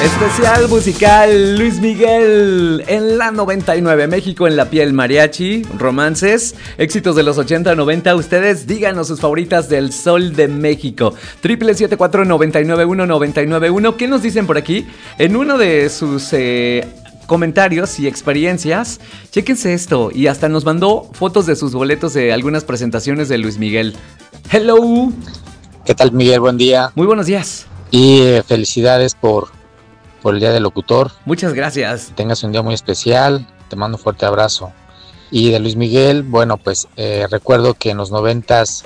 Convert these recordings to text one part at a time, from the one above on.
Especial musical Luis Miguel en la 99, México en la piel, mariachi, romances, éxitos de los 80, 90. Ustedes díganos sus favoritas del Sol de México. 777-499-1991. ¿Qué nos dicen por aquí? En uno de sus comentarios y experiencias, chéquense esto, y hasta nos mandó fotos de sus boletos de algunas presentaciones de Luis Miguel. Hello. ¿Qué tal, Miguel? Buen día. Muy buenos días. Y felicidades por el Día del Locutor. Muchas gracias. Que tengas un día muy especial, te mando un fuerte abrazo. Y de Luis Miguel, bueno, pues recuerdo que en los 90s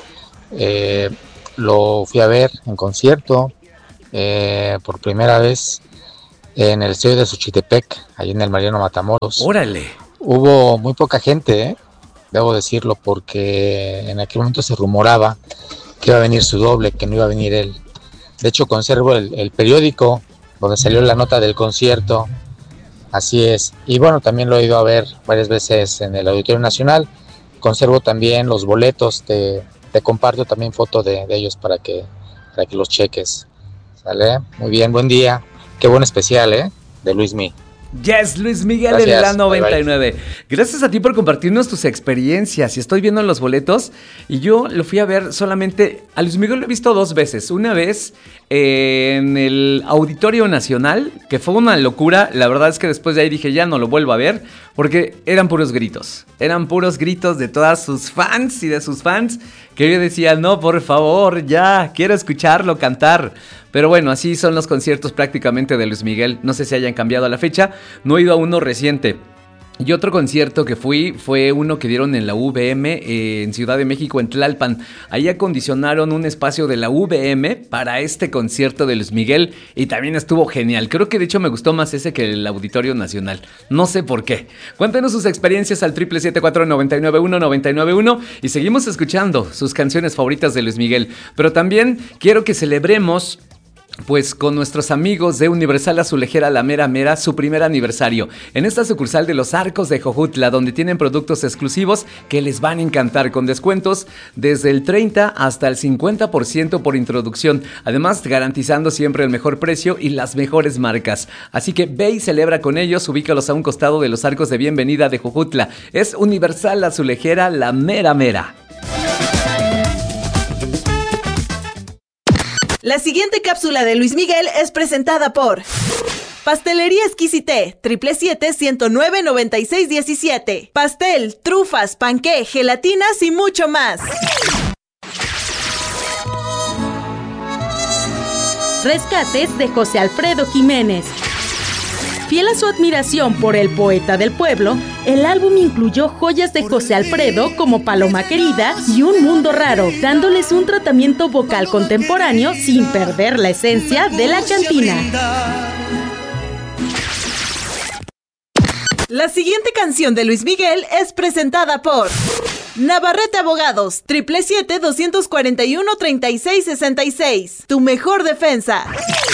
lo fui a ver en concierto por primera vez en el estadio de Xochitepec, ahí en el Mariano Matamoros. ¡Órale! Hubo muy poca gente, debo decirlo, porque en aquel momento se rumoraba que iba a venir su doble, que no iba a venir él. De hecho, conservo el periódico donde salió la nota del concierto, así es. Y bueno, también lo he ido a ver varias veces en el Auditorio Nacional. Conservo también los boletos, te comparto también foto de ellos para que los cheques. ¿Sale? Muy bien, buen día. Qué buen especial, de Luis Miguel. Yes, Luis Miguel. Gracias, en la 99. bye. Gracias a ti por compartirnos tus experiencias. Y estoy viendo los boletos y yo lo fui a ver solamente. A Luis Miguel lo he visto 2 veces. Una vez en el Auditorio Nacional, que fue una locura. La verdad es que después de ahí dije, ya no lo vuelvo a ver, porque eran puros gritos. Eran puros gritos de todas sus fans y de sus fans, que yo decía, no, por favor, ya, quiero escucharlo cantar. Pero bueno, así son los conciertos prácticamente de Luis Miguel. No sé si hayan cambiado la fecha. No he ido a uno reciente. Y otro concierto que fue uno que dieron en la UVM en Ciudad de México, en Tlalpan. Ahí acondicionaron un espacio de la UVM para este concierto de Luis Miguel y también estuvo genial. Creo que de hecho me gustó más ese que el Auditorio Nacional. No sé por qué. Cuéntenos sus experiencias al 777-499-1991 y seguimos escuchando sus canciones favoritas de Luis Miguel. Pero también quiero que celebremos, pues, con nuestros amigos de Universal Azulejera La Mera Mera, su primer aniversario. En esta sucursal de Los Arcos de Jojutla, donde tienen productos exclusivos que les van a encantar, con descuentos desde el 30 hasta el 50% por introducción. Además, garantizando siempre el mejor precio y las mejores marcas. Así que ve y celebra con ellos, ubícalos a un costado de Los Arcos de Bienvenida de Jojutla. Es Universal Azulejera La Mera Mera. La siguiente cápsula de Luis Miguel es presentada por Pastelería Exquisité, 777-109-9617. Pastel, trufas, panqué, gelatinas y mucho más. Rescates de José Alfredo Jiménez. Fiel a su admiración por el poeta del pueblo, el álbum incluyó joyas de José Alfredo como Paloma Querida y Un Mundo Raro, dándoles un tratamiento vocal contemporáneo sin perder la esencia de la cantina. La siguiente canción de Luis Miguel es presentada por Navarrete Abogados, 777-241-3666. Tu mejor defensa.